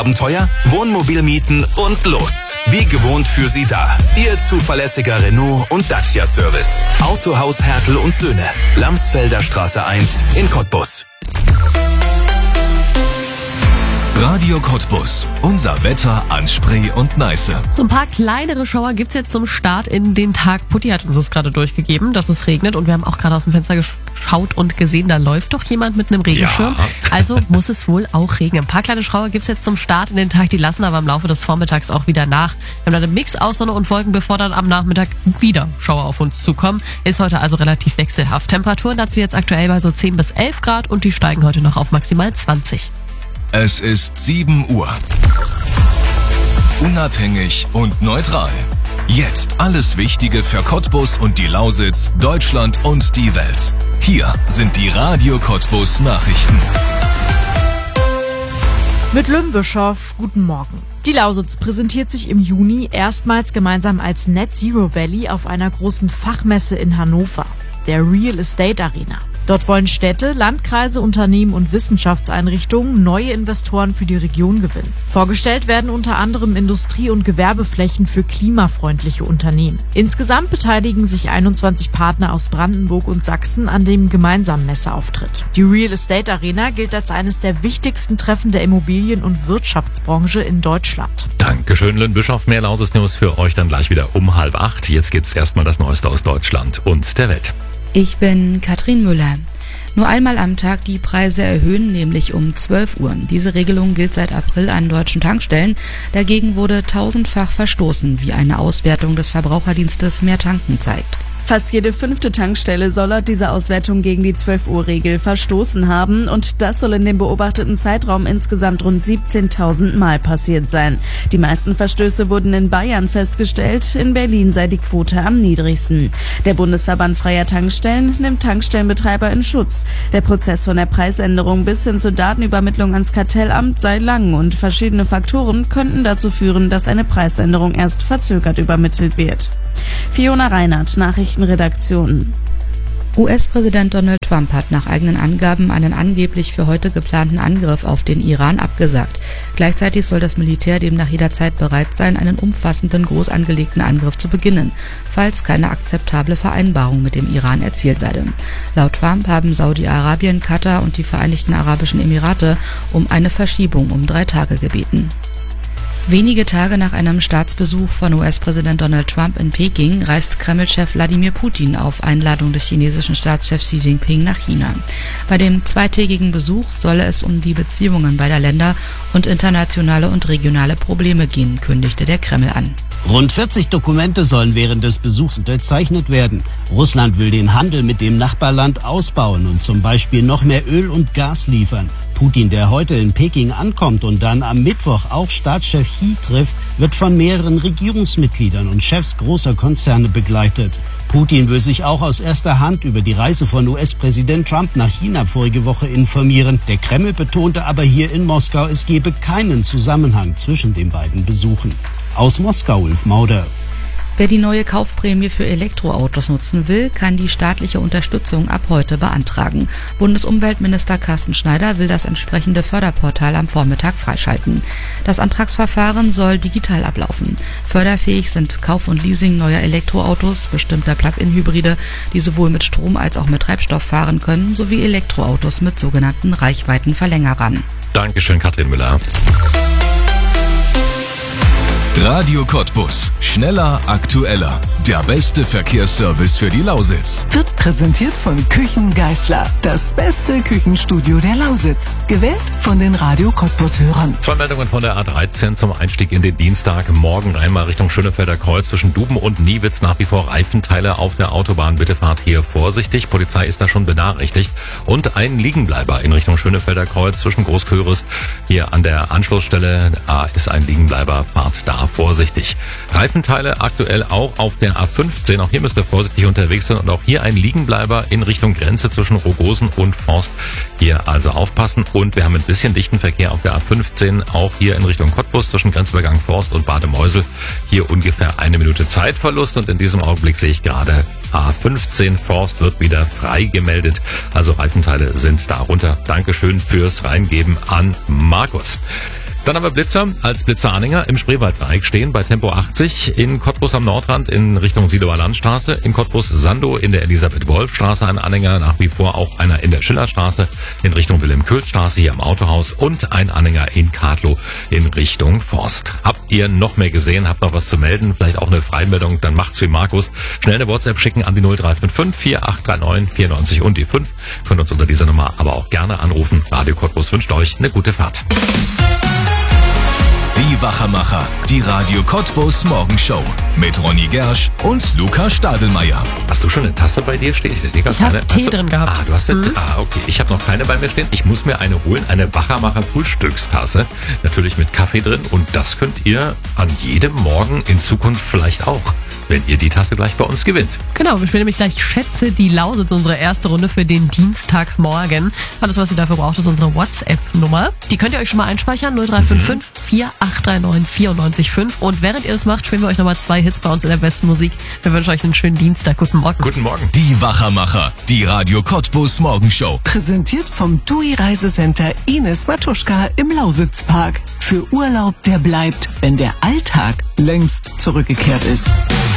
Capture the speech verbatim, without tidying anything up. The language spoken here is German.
Abenteuer? Wohnmobil mieten und los. Wie gewohnt für Sie da. Ihr zuverlässiger Renault und Dacia Service. Autohaus Hertel und Söhne. Lamsfelder Straße eins in Cottbus. Radio Cottbus. Unser Wetter an Spree und Neiße. So ein paar kleinere Schauer gibt's jetzt zum Start in den Tag. Putti hat uns das gerade durchgegeben, dass es regnet, und wir haben auch gerade aus dem Fenster geschaut und gesehen, da läuft doch jemand mit einem Regenschirm. Ja. Also muss es wohl auch regnen. Ein paar kleine Schauer gibt's jetzt zum Start in den Tag, die lassen aber im Laufe des Vormittags auch wieder nach. Wir haben dann einen Mix aus Sonne und Wolken, bevor dann am Nachmittag wieder Schauer auf uns zukommen. Ist heute also relativ wechselhaft. Temperaturen dazu jetzt aktuell bei so zehn bis elf Grad und die steigen heute noch auf maximal zwanzig. Es ist sieben Uhr. Unabhängig und neutral. Jetzt alles Wichtige für Cottbus und die Lausitz, Deutschland und die Welt. Hier sind die Radio Cottbus Nachrichten. Mit Lynn Bischoff, guten Morgen. Die Lausitz präsentiert sich im Juni erstmals gemeinsam als Net Zero Valley auf einer großen Fachmesse in Hannover, der Real Estate Arena. Dort wollen Städte, Landkreise, Unternehmen und Wissenschaftseinrichtungen neue Investoren für die Region gewinnen. Vorgestellt werden unter anderem Industrie- und Gewerbeflächen für klimafreundliche Unternehmen. Insgesamt beteiligen sich einundzwanzig Partner aus Brandenburg und Sachsen an dem gemeinsamen Messeauftritt. Die Real Estate Arena gilt als eines der wichtigsten Treffen der Immobilien- und Wirtschaftsbranche in Deutschland. Dankeschön, Lynn Bischoff. Mehr Lausitz News für euch dann gleich wieder um halb acht. Jetzt gibt's erstmal das Neueste aus Deutschland und der Welt. Ich bin Katrin Müller. Nur einmal am Tag die Preise erhöhen, nämlich um zwölf Uhr. Diese Regelung gilt seit April an deutschen Tankstellen. Dagegen wurde tausendfach verstoßen, wie eine Auswertung des Verbraucherdienstes Mehr Tanken zeigt. Fast jede fünfte Tankstelle soll laut dieser Auswertung gegen die zwölf Uhr Regel verstoßen haben, und das soll in dem beobachteten Zeitraum insgesamt rund siebzehntausend Mal passiert sein. Die meisten Verstöße wurden in Bayern festgestellt, in Berlin sei die Quote am niedrigsten. Der Bundesverband Freier Tankstellen nimmt Tankstellenbetreiber in Schutz. Der Prozess von der Preisänderung bis hin zur Datenübermittlung ans Kartellamt sei lang, und verschiedene Faktoren könnten dazu führen, dass eine Preisänderung erst verzögert übermittelt wird. Fiona Reinhardt, Nachrichtenredaktion. U S-Präsident Donald Trump hat nach eigenen Angaben einen angeblich für heute geplanten Angriff auf den Iran abgesagt. Gleichzeitig soll das Militär demnach jederzeit bereit sein, einen umfassenden, groß angelegten Angriff zu beginnen, falls keine akzeptable Vereinbarung mit dem Iran erzielt werde. Laut Trump haben Saudi-Arabien, Katar und die Vereinigten Arabischen Emirate um eine Verschiebung um drei Tage gebeten. Wenige Tage nach einem Staatsbesuch von U S-Präsident Donald Trump in Peking reist Kreml-Chef Wladimir Putin auf Einladung des chinesischen Staatschefs Xi Jinping nach China. Bei dem zweitägigen Besuch solle es um die Beziehungen beider Länder und internationale und regionale Probleme gehen, kündigte der Kreml an. Rund vierzig Dokumente sollen während des Besuchs unterzeichnet werden. Russland will den Handel mit dem Nachbarland ausbauen und zum Beispiel noch mehr Öl und Gas liefern. Putin, der heute in Peking ankommt und dann am Mittwoch auch Staatschef Xi trifft, wird von mehreren Regierungsmitgliedern und Chefs großer Konzerne begleitet. Putin will sich auch aus erster Hand über die Reise von U S-Präsident Trump nach China vorige Woche informieren. Der Kreml betonte aber hier in Moskau, es gebe keinen Zusammenhang zwischen den beiden Besuchen. Aus Moskau, Ulf Mauder. Wer die neue Kaufprämie für Elektroautos nutzen will, kann die staatliche Unterstützung ab heute beantragen. Bundesumweltminister Carsten Schneider will das entsprechende Förderportal am Vormittag freischalten. Das Antragsverfahren soll digital ablaufen. Förderfähig sind Kauf und Leasing neuer Elektroautos, bestimmter Plug-in-Hybride, die sowohl mit Strom als auch mit Treibstoff fahren können, sowie Elektroautos mit sogenannten Reichweitenverlängerern. Dankeschön, Katrin Müller. Radio Cottbus. Schneller, aktueller. Der beste Verkehrsservice für die Lausitz. Wird präsentiert von Küchen Geisler. Das beste Küchenstudio der Lausitz. Gewählt von den Radio Cottbus-Hörern. Zwei Meldungen von der A dreizehn zum Einstieg in den Dienstag. Morgen einmal Richtung Schönefelder Kreuz zwischen Duben und Niewitz. Nach wie vor Reifenteile auf der Autobahn. Bitte fahrt hier vorsichtig. Polizei ist da schon benachrichtigt. Und ein Liegenbleiber in Richtung Schönefelder Kreuz zwischen Großkörest. Hier an der Anschlussstelle A ist ein Liegenbleiber. Fahrt da vorsichtig. Reifenteile aktuell auch auf der A fünfzehn. Auch hier müsst ihr vorsichtig unterwegs sein und auch hier ein Liegenbleiber in Richtung Grenze zwischen Rogosen und Forst. Hier also aufpassen, und wir haben ein bisschen dichten Verkehr auf der A fünfzehn, auch hier in Richtung Cottbus zwischen Grenzübergang Forst und Bademeusel. Hier ungefähr eine Minute Zeitverlust, und in diesem Augenblick sehe ich gerade A fünfzehn Forst wird wieder frei gemeldet. Also Reifenteile sind darunter. Dankeschön fürs Reingeben an Markus. Dann haben wir Blitzer als Blitzeranhänger im Spreewalddreieck stehen bei Tempo achtzig in Cottbus am Nordrand in Richtung Siedower Landstraße, in Cottbus Sandow in der Elisabeth-Wolf-Straße ein Anhänger, nach wie vor auch einer in der Schillerstraße in Richtung Wilhelm-Köhls-Straße hier am Autohaus und ein Anhänger in Kadlow in Richtung Forst. Habt ihr noch mehr gesehen, habt noch was zu melden, vielleicht auch eine Freimeldung, dann macht's wie Markus. Schnell eine WhatsApp schicken an die null drei fünf fünf vier acht drei neun vier neun und die fünf. Könnt uns unter dieser Nummer aber auch gerne anrufen. Radio Cottbus wünscht euch eine gute Fahrt. Die Wachermacher, die Radio Cottbus Morgenshow mit Ronny Gersch und Luca Stadelmeier. Hast du schon eine Tasse bei dir stehen? Ich, ich habe Tee drin gehabt. Ah, du hast eine, mhm. ah, okay. Ich habe noch keine bei mir stehen. Ich muss mir eine holen, eine Wachermacher Frühstückstasse. Natürlich mit Kaffee drin und das könnt ihr an jedem Morgen in Zukunft vielleicht auch, wenn ihr die Tasse gleich bei uns gewinnt. Genau, wir spielen nämlich gleich Schätze die Lausitz, unsere erste Runde für den Dienstagmorgen. Alles, was ihr dafür braucht, ist unsere WhatsApp-Nummer. Die könnt ihr euch schon mal einspeichern, null drei fünf fünf vier acht drei neun vier neun fünf. Und während ihr das macht, spielen wir euch nochmal zwei Hits bei uns in der besten Musik. Wir wünschen euch einen schönen Dienstag. Guten Morgen. Guten Morgen. Die Wachermacher, die Radio Cottbus Morgenshow. Präsentiert vom T U I Reisecenter Ines Matuschka im Lausitzpark. Für Urlaub, der bleibt, wenn der Alltag längst zurückgekehrt ist.